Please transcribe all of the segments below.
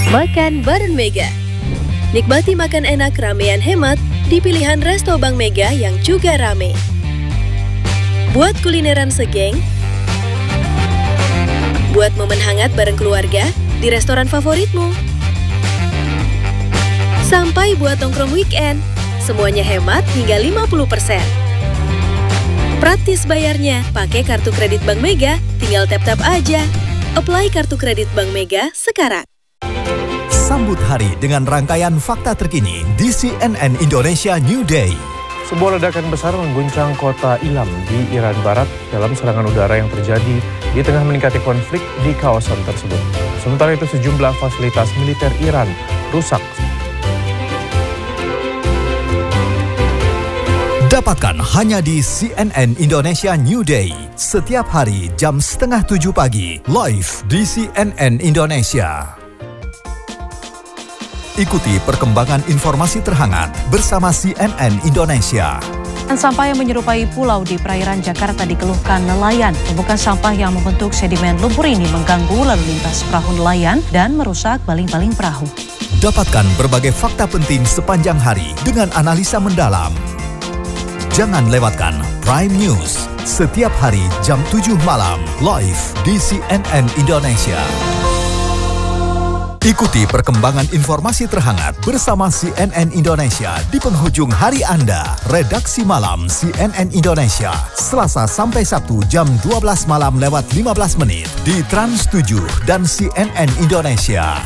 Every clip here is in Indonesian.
Makan bareng Mega. Nikmati makan enak ramean hemat di pilihan resto Bank Mega yang juga rame. Buat kulineran segeng, buat momen hangat bareng keluarga di restoran favoritmu. Sampai buat nongkrong weekend, semuanya hemat hingga 50%. Praktis bayarnya, pakai kartu kredit Bank Mega, tinggal tap-tap aja. Apply kartu kredit Bank Mega sekarang. Sambut hari dengan rangkaian fakta terkini di CNN Indonesia New Day. Sebuah ledakan besar mengguncang kota Ilam di Iran Barat dalam serangan udara yang terjadi di tengah meningkatnya konflik di kawasan tersebut. Sementara itu sejumlah fasilitas militer Iran rusak. Dapatkan hanya di CNN Indonesia New Day. Setiap hari jam 6:30 pagi, live di CNN Indonesia. Ikuti perkembangan informasi terhangat bersama CNN Indonesia. Sampah yang menyerupai pulau di perairan Jakarta dikeluhkan nelayan. Tumpukan sampah yang membentuk sedimen lumpur ini mengganggu lalu lintas perahu nelayan dan merusak baling-baling perahu. Dapatkan berbagai fakta penting sepanjang hari dengan analisa mendalam. Jangan lewatkan Prime News setiap hari jam 7 malam live di CNN Indonesia. Ikuti perkembangan informasi terhangat bersama CNN Indonesia di penghujung hari Anda. Redaksi Malam CNN Indonesia, Selasa sampai Sabtu jam 12 malam lewat 15 menit di Trans 7 dan CNN Indonesia.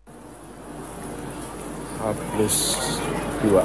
H+2.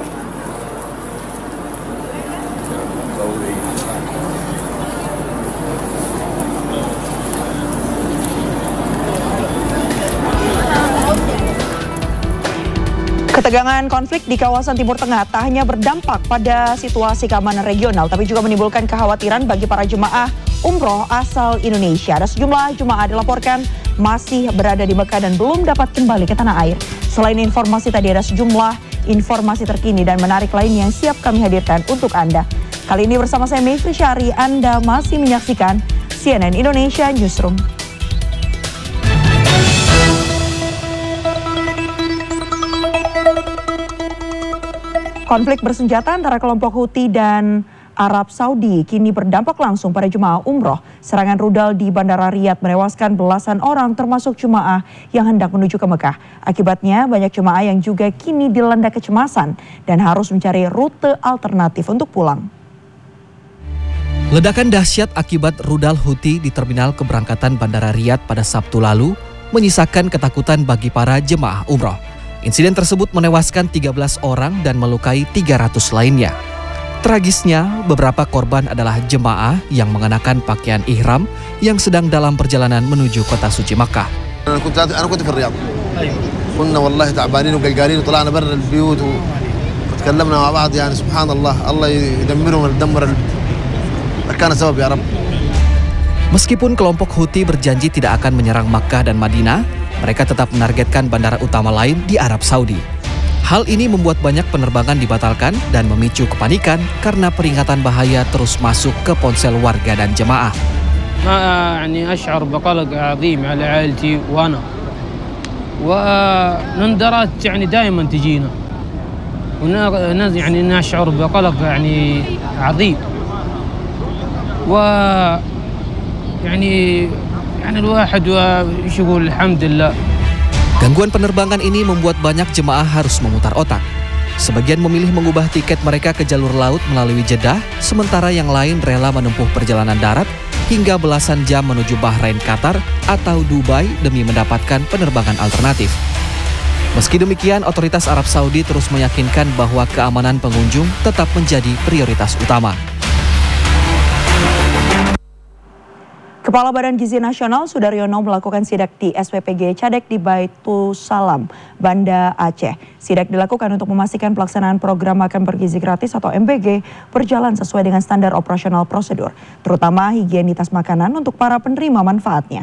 Ketegangan konflik di kawasan Timur Tengah tak hanya berdampak pada situasi keamanan regional, tapi juga menimbulkan kekhawatiran bagi para jemaah umroh asal Indonesia. Ada sejumlah jemaah dilaporkan masih berada di Mekah dan belum dapat kembali ke tanah air. Selain informasi tadi, ada sejumlah informasi terkini dan menarik lain yang siap kami hadirkan untuk Anda. Kali ini bersama saya Mayfri Syari, Anda masih menyaksikan CNN Indonesia Newsroom. Konflik bersenjata antara kelompok Houthi dan Arab Saudi kini berdampak langsung pada jemaah umroh. Serangan rudal di Bandara Riyadh menewaskan belasan orang termasuk jemaah yang hendak menuju ke Mekah. Akibatnya banyak jemaah yang juga kini dilanda kecemasan dan harus mencari rute alternatif untuk pulang. Ledakan dahsyat akibat rudal Houthi di terminal keberangkatan Bandara Riyadh pada Sabtu lalu menyisakan ketakutan bagi para jemaah umroh. Insiden tersebut menewaskan 13 orang dan melukai 300 lainnya. Tragisnya, beberapa korban adalah jemaah yang mengenakan pakaian ihram yang sedang dalam perjalanan menuju kota suci Makkah. أنا كنت في الرياض. كنا والله تعبانين وقلقانين وطلعنا برا البيوت وتكلمنا مع بعض يعني سبحان الله الله يدمرهم ويدمر كان سبب يا رب. Meskipun kelompok Houthi berjanji tidak akan menyerang Makkah dan Madinah, mereka tetap menargetkan bandara utama lain di Arab Saudi. Hal ini membuat banyak penerbangan dibatalkan dan memicu kepanikan karena peringatan bahaya terus masuk ke ponsel warga dan jemaah. يعني أشعر بقلق عظيم على عائلتي وأنا ونندرات يعني دائما تجينا يعني نشعر بقلق يعني عظيم يعني الواحد يقول الحمد لله. Gangguan penerbangan ini membuat banyak jemaah harus memutar otak. Sebagian memilih mengubah tiket mereka ke jalur laut melalui Jeddah, sementara yang lain rela menempuh perjalanan darat hingga belasan jam menuju Bahrain, Qatar, atau Dubai demi mendapatkan penerbangan alternatif. Meski demikian, otoritas Arab Saudi terus meyakinkan bahwa keamanan pengunjung tetap menjadi prioritas utama. Kepala Badan Gizi Nasional Sudaryono melakukan sidak di SPPG Cadek di Baitu Salam, Banda Aceh. Sidak dilakukan untuk memastikan pelaksanaan program makan bergizi gratis atau MBG berjalan sesuai dengan standar operasional prosedur, terutama higienitas makanan untuk para penerima manfaatnya.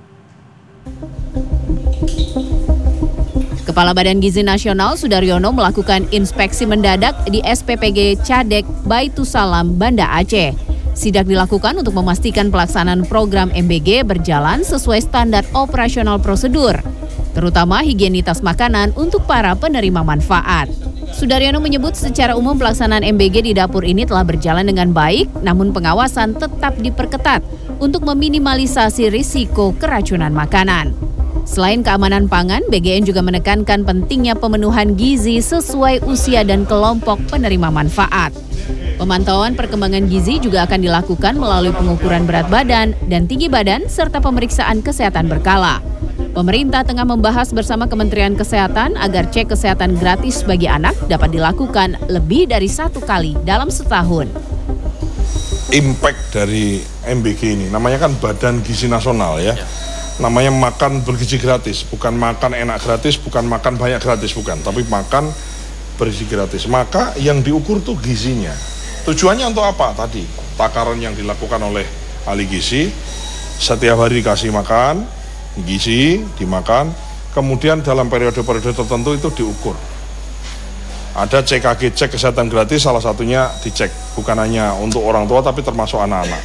Kepala Badan Gizi Nasional Sudaryono melakukan inspeksi mendadak di SPPG Cadek Baitu Salam, Banda Aceh. Sidak dilakukan untuk memastikan pelaksanaan program MBG berjalan sesuai standar operasional prosedur, terutama higienitas makanan untuk para penerima manfaat. Sudaryono menyebut secara umum pelaksanaan MBG di dapur ini telah berjalan dengan baik, namun pengawasan tetap diperketat untuk meminimalisasi risiko keracunan makanan. Selain keamanan pangan, BGN juga menekankan pentingnya pemenuhan gizi sesuai usia dan kelompok penerima manfaat. Pemantauan perkembangan gizi juga akan dilakukan melalui pengukuran berat badan dan tinggi badan serta pemeriksaan kesehatan berkala. Pemerintah tengah membahas bersama Kementerian Kesehatan agar cek kesehatan gratis bagi anak dapat dilakukan lebih dari 1 kali dalam setahun. Impact dari MBG ini, namanya kan Badan Gizi Nasional ya. Namanya makan bergizi gratis, bukan makan enak gratis, bukan makan banyak gratis, bukan. Tapi makan bergizi gratis. Maka yang diukur tuh gizinya. Tujuannya untuk apa? Tadi, takaran yang dilakukan oleh ahli gizi, setiap hari dikasih makan, gizi, dimakan, kemudian dalam periode-periode tertentu itu diukur. Ada CKG, cek kesehatan gratis, salah satunya dicek. Bukan hanya untuk orang tua, tapi termasuk anak-anak.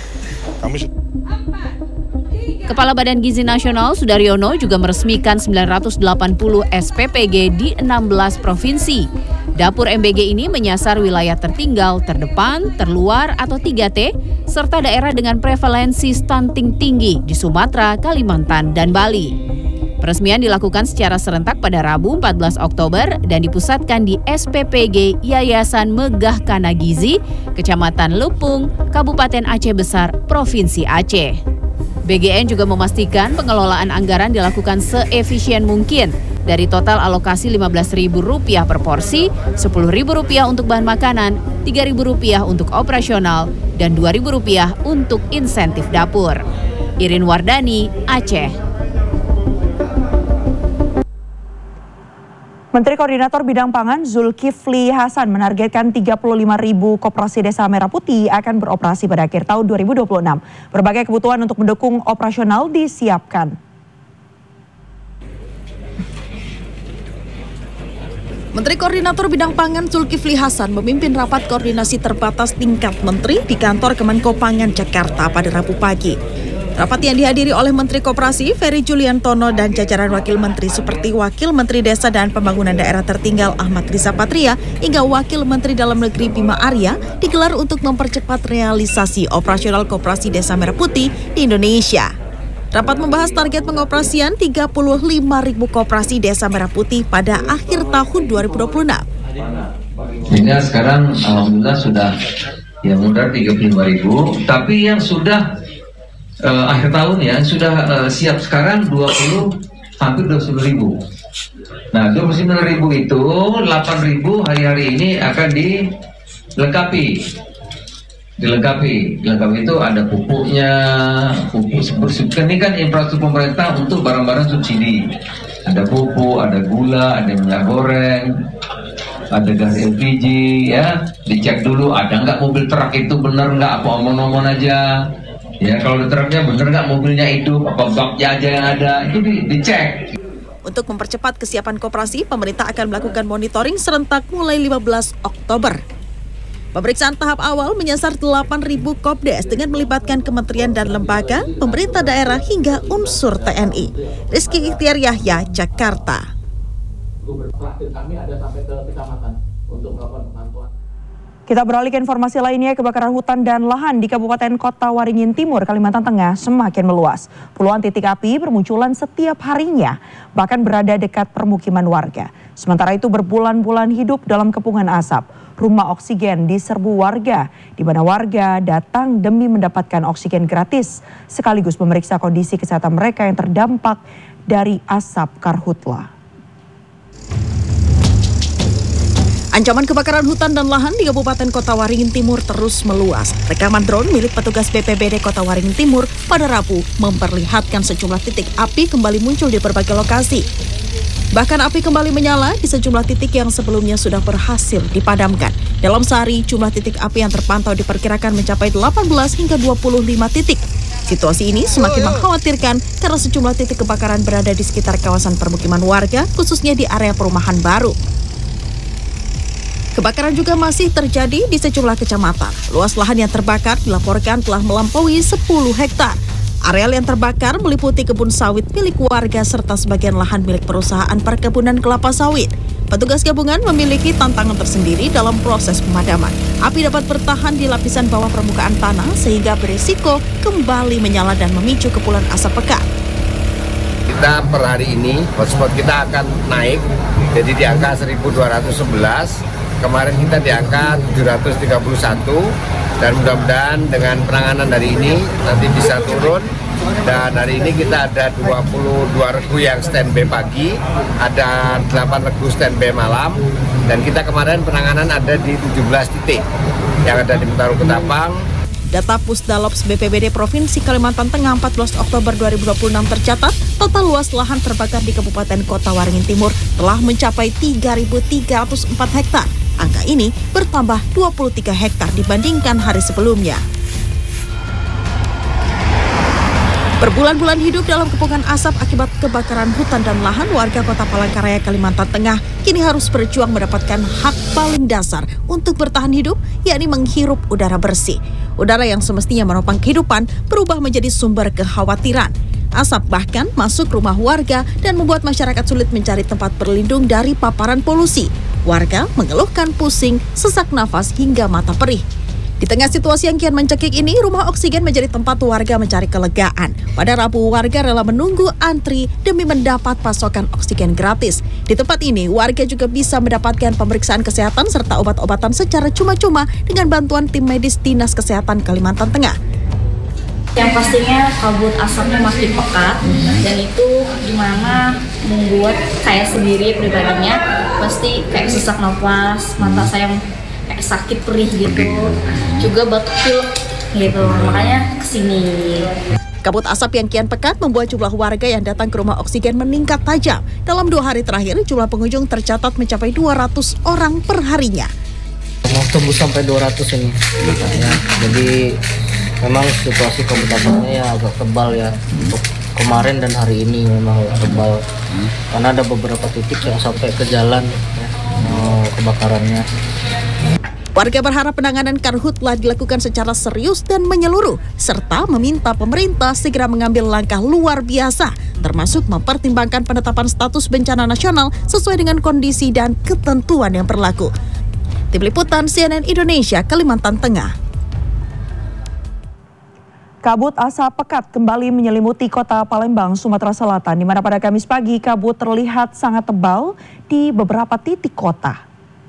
Kepala Badan Gizi Nasional Sudaryono juga meresmikan 980 SPPG di 16 provinsi. Dapur MBG ini menyasar wilayah tertinggal, terdepan, terluar atau 3T, serta daerah dengan prevalensi stunting tinggi di Sumatera, Kalimantan, dan Bali. Peresmian dilakukan secara serentak pada Rabu 14 Oktober dan dipusatkan di SPPG Yayasan Megah Kana Gizi, Kecamatan Lupung, Kabupaten Aceh Besar, Provinsi Aceh. BGN juga memastikan pengelolaan anggaran dilakukan seefisien mungkin. Dari total alokasi Rp15.000 per porsi, Rp10.000 untuk bahan makanan, Rp3.000 untuk operasional, dan Rp2.000 untuk insentif dapur. Irin Wardani, Aceh. Menteri Koordinator Bidang Pangan Zulkifli Hasan menargetkan 35.000 koperasi Desa Merah Putih akan beroperasi pada akhir tahun 2026. Berbagai kebutuhan untuk mendukung operasional disiapkan. Menteri Koordinator Bidang Pangan Zulkifli Hasan memimpin rapat koordinasi terbatas tingkat menteri di kantor Kemenko Pangan Jakarta pada Rabu pagi. Rapat yang dihadiri oleh Menteri Koperasi Ferry Juliantono dan jajaran wakil menteri seperti Wakil Menteri Desa dan Pembangunan Daerah Tertinggal Ahmad Riza Patria hingga Wakil Menteri Dalam Negeri Bima Arya digelar untuk mempercepat realisasi operasional Koperasi Desa Merah Putih di Indonesia. Rapat membahas target pengoperasian 35.000 koperasi Desa Merah Putih pada akhir tahun 2026. Sehingga sekarang alhamdulillah sudah ya mudah 35.000, tapi yang sudah akhir tahun ya sudah siap sekarang hampir 29.000. Nah 29.000 itu 8.000 hari-hari ini akan dilengkapi itu ada pupuknya, pupuk ini kan infrastruktur pemerintah untuk barang-barang subsidi. Ada pupuk, ada gula, ada minyak goreng, ada gas LPG ya. Dicek dulu ada nggak mobil truk itu benar nggak, apa omong-omong aja. Ya kalau di truknya bener nggak mobilnya hidup, apa baknya aja yang ada, itu dicek. Untuk mempercepat kesiapan koperasi, pemerintah akan melakukan monitoring serentak mulai 15 Oktober. Pemeriksaan tahap awal menyasar 8.000 Kopdes dengan melibatkan kementerian dan lembaga, pemerintah daerah hingga unsur TNI. Rizky Ikhtiar Yahya, Jakarta. Kami ada sampai ke kecamatan untuk melakukan pemantauan. Kita beralih ke informasi lainnya, kebakaran hutan dan lahan di Kabupaten Kota Waringin Timur, Kalimantan Tengah semakin meluas. Puluhan titik api bermunculan setiap harinya, bahkan berada dekat permukiman warga. Sementara itu berbulan-bulan hidup dalam kepungan asap. Rumah oksigen diserbu warga, di mana warga datang demi mendapatkan oksigen gratis, sekaligus memeriksa kondisi kesehatan mereka yang terdampak dari asap karhutla. Ancaman kebakaran hutan dan lahan di Kabupaten Kota Waringin Timur terus meluas. Rekaman drone milik petugas BPBD Kota Waringin Timur pada Rabu memperlihatkan sejumlah titik api kembali muncul di berbagai lokasi. Bahkan api kembali menyala di sejumlah titik yang sebelumnya sudah berhasil dipadamkan. Dalam sehari, jumlah titik api yang terpantau diperkirakan mencapai 18 hingga 25 titik. Situasi ini semakin mengkhawatirkan karena sejumlah titik kebakaran berada di sekitar kawasan permukiman warga, khususnya di area perumahan baru. Kebakaran juga masih terjadi di sejumlah kecamatan. Luas lahan yang terbakar dilaporkan telah melampaui 10 hektar. Areal yang terbakar meliputi kebun sawit milik warga serta sebagian lahan milik perusahaan perkebunan kelapa sawit. Petugas gabungan memiliki tantangan tersendiri dalam proses pemadaman. Api dapat bertahan di lapisan bawah permukaan tanah sehingga berisiko kembali menyala dan memicu kepulan asap pekat. Kita per hari ini hotspot kita akan naik, jadi di angka 1211. Kemarin kita di angka 731. Dan mudah-mudahan dengan penanganan hari ini nanti bisa turun. Dan hari ini kita ada 22 regu yang standby pagi, ada 8 regu standby malam. Dan kita kemarin penanganan ada di 17 titik yang ada di Mentaru Ketapang. Data Pusdalops BPBD Provinsi Kalimantan Tengah 14 Oktober 2026 tercatat, total luas lahan terbakar di Kabupaten Kota Waringin Timur telah mencapai 3.304 hektar. Angka ini bertambah 23 hektar dibandingkan hari sebelumnya. Berbulan-bulan hidup dalam kepungan asap akibat kebakaran hutan dan lahan, warga Kota Palangkaraya, Kalimantan Tengah kini harus berjuang mendapatkan hak paling dasar untuk bertahan hidup, yakni menghirup udara bersih. Udara yang semestinya menopang kehidupan berubah menjadi sumber kekhawatiran. Asap bahkan masuk rumah warga dan membuat masyarakat sulit mencari tempat berlindung dari paparan polusi. Warga mengeluhkan pusing, sesak nafas hingga mata perih. Di tengah situasi yang kian mencekik ini, rumah oksigen menjadi tempat warga mencari kelegaan. Pada Rabu, warga rela menunggu antri demi mendapat pasokan oksigen gratis. Di tempat ini, warga juga bisa mendapatkan pemeriksaan kesehatan serta obat-obatan secara cuma-cuma dengan bantuan tim medis Dinas Kesehatan Kalimantan Tengah. Yang pastinya kabut asapnya makin pekat dan itu dimana membuat saya sendiri pribadinya pasti kayak sesak nafas, mata saya kayak sakit perih gitu, juga batuk pilek gitu, makanya kesini. Kabut asap yang kian pekat membuat jumlah warga yang datang ke rumah oksigen meningkat tajam. Dalam 2 hari terakhir, jumlah pengunjung tercatat mencapai 200 orang per harinya. Mau tembus sampai 200 ini, ya. Jadi memang situasi kabut asapnya ya agak tebal ya. Untuk kemarin dan hari ini memang tebal, karena ada beberapa titik yang sampai ke jalan ya, kebakarannya. Warga berharap penanganan karhutlah dilakukan secara serius dan menyeluruh, serta meminta pemerintah segera mengambil langkah luar biasa, termasuk mempertimbangkan penetapan status bencana nasional sesuai dengan kondisi dan ketentuan yang berlaku. Tim Liputan CNN Indonesia, Kalimantan Tengah. Kabut asap pekat kembali menyelimuti kota Palembang, Sumatera Selatan, di mana pada Kamis pagi kabut terlihat sangat tebal di beberapa titik kota.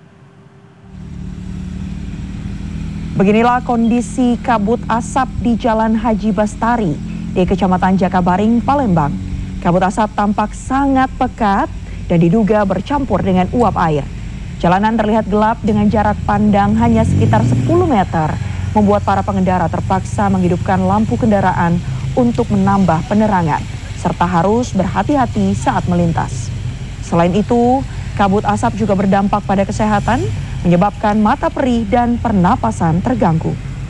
Beginilah kondisi kabut asap di Jalan Haji Bastari di Kecamatan Jakabaring, Palembang. Kabut asap tampak sangat pekat dan diduga bercampur dengan uap air. Jalanan terlihat gelap dengan jarak pandang hanya sekitar 10 meter, membuat para pengendara terpaksa menghidupkan lampu kendaraan untuk menambah penerangan, serta harus berhati-hati saat melintas. Selain itu, kabut asap juga berdampak pada kesehatan, menyebabkan mata perih dan pernapasan terganggu.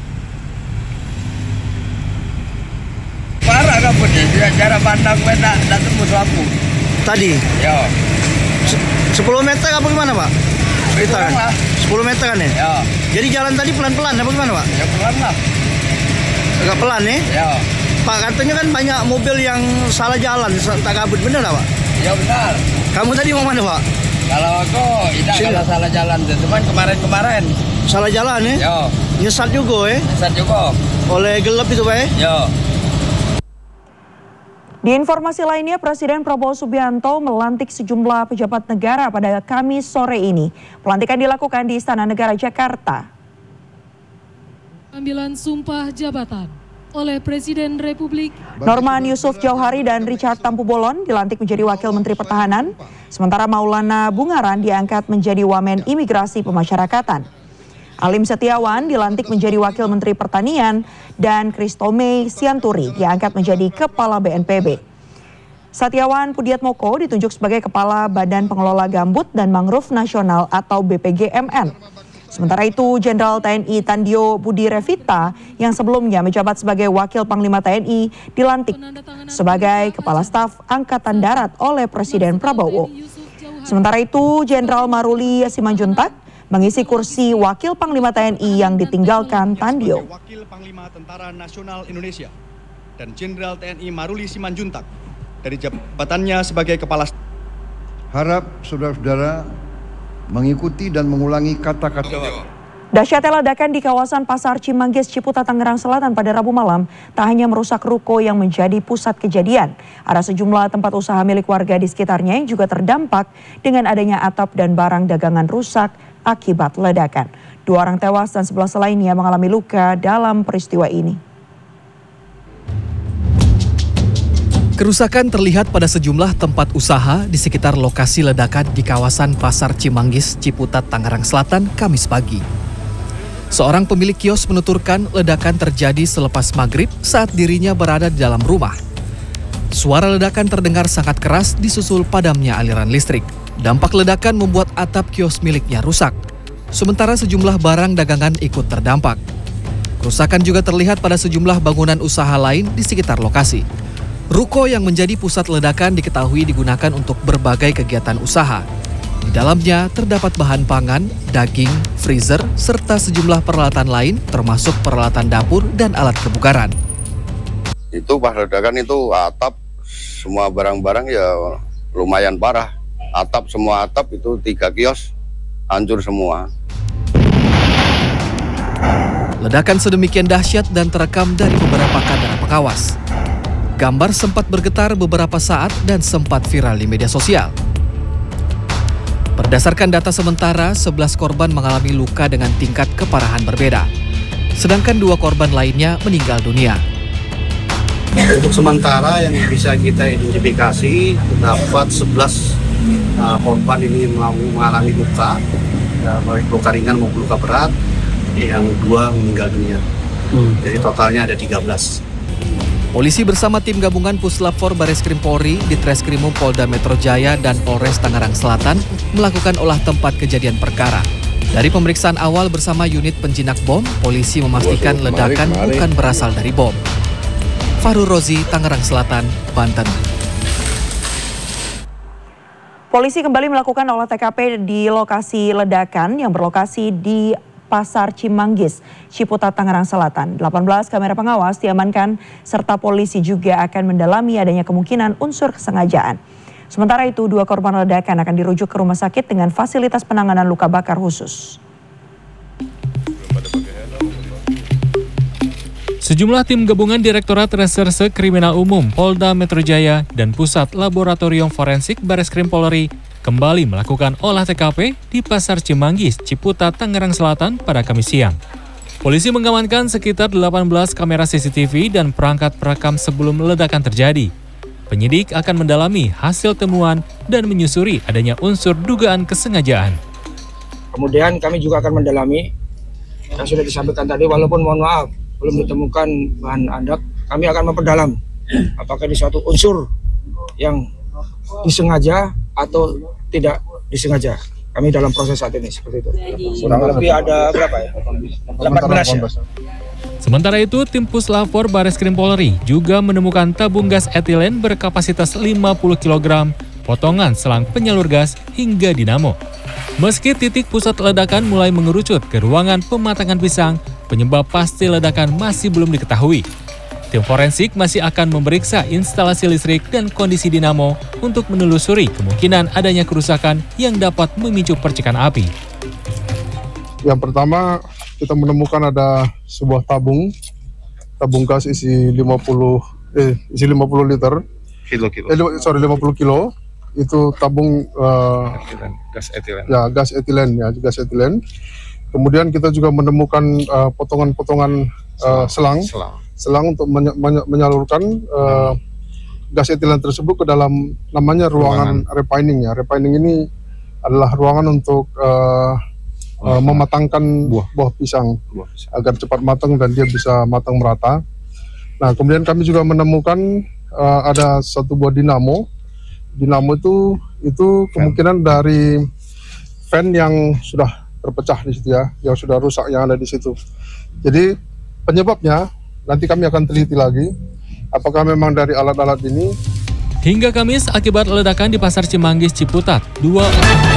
Parah kabutnya, jarak pandang tidak tembus lampu. Tadi? Ya. 10 meter apa gimana, Pak? Kita kan? 10 meter kan ya? Ya. Jadi jalan tadi pelan-pelan apa gimana, Pak? Ya pelan lah. Agak pelan ya? Ya. Pak, katanya kan banyak mobil yang salah jalan, tak kabut, benar nggak, Pak? Ya benar. Kamu tadi mau mana, Pak? Kalau aku tidak kalau salah jalan, cuman kemarin. Salah jalan ya? Ya. Nyesat juga ya? Nyesat juga. Oleh gelap itu, Pak ya? Ya. Di informasi lainnya, Presiden Prabowo Subianto melantik sejumlah pejabat negara pada Kamis sore ini. Pelantikan dilakukan di Istana Negara Jakarta. Ambilan sumpah jabatan oleh Presiden Republik Norman Yusuf Jauhari dan Richard Tampu Bolon dilantik menjadi Wakil Menteri Pertahanan, sementara Maulana Bungaran diangkat menjadi Wamen Imigrasi Pemasyarakatan. Alim Setiawan dilantik menjadi Wakil Menteri Pertanian dan Kristome Sianturi diangkat menjadi Kepala BNPB. Setiawan Pudiatmoko ditunjuk sebagai Kepala Badan Pengelola Gambut dan Mangrove Nasional atau BPGMN. Sementara itu, Jenderal TNI Tandio Budi Revita yang sebelumnya menjabat sebagai Wakil Panglima TNI dilantik sebagai Kepala Staf Angkatan Darat oleh Presiden Prabowo. Sementara itu, Jenderal Maruli Simanjuntak mengisi kursi Wakil Panglima TNI yang ditinggalkan Tandio. Wakil Panglima Tentara Nasional Indonesia. dan Jenderal TNI Maruli Simanjuntak dari jabatannya sebagai Kepala. Harap saudara-saudara mengikuti dan mengulangi kata-kata. Dahsyatnya ledakan di kawasan Pasar Cimanggis, Ciputat, Tangerang Selatan pada Rabu malam tak hanya merusak ruko yang menjadi pusat kejadian. Ada sejumlah tempat usaha milik warga di sekitarnya yang juga terdampak dengan adanya atap dan barang dagangan rusak akibat ledakan. 2 orang tewas dan 11 lainnya mengalami luka dalam peristiwa ini. Kerusakan terlihat pada sejumlah tempat usaha di sekitar lokasi ledakan di kawasan Pasar Cimanggis, Ciputat, Tangerang Selatan, Kamis pagi. Seorang pemilik kios menuturkan ledakan terjadi selepas maghrib saat dirinya berada di dalam rumah. Suara ledakan terdengar sangat keras disusul padamnya aliran listrik. Dampak ledakan membuat atap kios miliknya rusak. Sementara sejumlah barang dagangan ikut terdampak. Kerusakan juga terlihat pada sejumlah bangunan usaha lain di sekitar lokasi. Ruko yang menjadi pusat ledakan diketahui digunakan untuk berbagai kegiatan usaha. Di dalamnya terdapat bahan pangan, daging, freezer, serta sejumlah peralatan lain termasuk peralatan dapur dan alat kebugaran. Itu pas ledakan itu atap, semua barang-barang ya lumayan parah. Atap, semua atap itu 3 kios hancur semua. Ledakan sedemikian dahsyat dan terekam dari beberapa kamera pengawas. Gambar sempat bergetar beberapa saat dan sempat viral di media sosial. Berdasarkan data sementara, 11 korban mengalami luka dengan tingkat keparahan berbeda. Sedangkan 2 korban lainnya meninggal dunia. Untuk sementara yang bisa kita identifikasi, terdapat 11 korban ini mengalami luka, baik luka ringan maupun luka berat, yang 2 meninggal dunia. Jadi totalnya ada 13. Polisi bersama tim gabungan Puslap 4 Bareskrim Polri, Ditreskrimum Polda Metro Jaya dan Polres Tangerang Selatan melakukan olah tempat kejadian perkara. Dari pemeriksaan awal bersama unit penjinak bom, polisi memastikan ledakan bukan berasal dari bom. Farul Rozi, Tangerang Selatan, Banten. Polisi kembali melakukan olah TKP di lokasi ledakan yang berlokasi di Pasar Cimanggis, Ciputat, Tangerang Selatan. 18 kamera pengawas diamankan serta polisi juga akan mendalami adanya kemungkinan unsur kesengajaan. Sementara itu, 2 korban ledakan akan dirujuk ke rumah sakit dengan fasilitas penanganan luka bakar khusus. Sejumlah tim gabungan Direktorat Reserse Kriminal Umum Polda Metro Jaya dan Pusat Laboratorium Forensik Bareskrim Polri kembali melakukan olah TKP di Pasar Cimanggis, Ciputat, Tangerang Selatan pada Kamis siang. Polisi mengamankan sekitar 18 kamera CCTV dan perangkat perekam sebelum ledakan terjadi. Penyidik akan mendalami hasil temuan dan menyusuri adanya unsur dugaan kesengajaan. Kemudian kami juga akan mendalami yang sudah disampaikan tadi, walaupun mohon maaf belum ditemukan bahan adat, kami akan memperdalam apakah ini suatu unsur yang disengaja atau tidak disengaja. Kami dalam proses saat ini seperti itu. Kurang lebih ada berapa ya? 18 ya. Sementara itu, tim Puslap 4 Bareskrim Polri juga menemukan tabung gas etilen berkapasitas 50 kg, potongan selang penyalur gas hingga dinamo. Meski titik pusat ledakan mulai mengerucut ke ruangan pematangan pisang, penyebab pasti ledakan masih belum diketahui. Tim forensik masih akan memeriksa instalasi listrik dan kondisi dinamo untuk menelusuri kemungkinan adanya kerusakan yang dapat memicu percikan api. Yang pertama, kita menemukan ada sebuah tabung gas isi 50 liter. 50 kilo. Itu tabung gas etilen. Ya, gas etilen. Kemudian kita juga menemukan potongan-potongan selang untuk menyalurkan gas etilen tersebut ke dalam namanya ruangan refining ya. Refining ini adalah ruangan untuk mematangkan buah pisang agar cepat matang dan dia bisa matang merata. Nah, kemudian kami juga menemukan ada satu buah dinamo. Dinamo itu kemungkinan dari fan yang sudah terpecah di situ ya, yang sudah rusak yang ada di situ. Jadi penyebabnya nanti kami akan teliti lagi, apakah memang dari alat-alat ini. Hingga Kamis, akibat ledakan di Pasar Cimanggis, Ciputat, 2